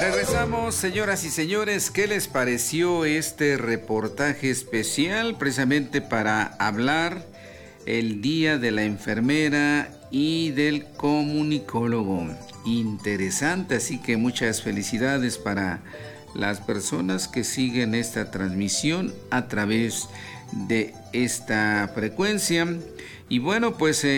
Regresamos, señoras y señores. ¿Qué les pareció este reportaje especial precisamente para hablar el Día de la Enfermera y del Comunicólogo? Interesante, así que muchas felicidades para las personas que siguen esta transmisión a través de esta frecuencia. Y bueno, pues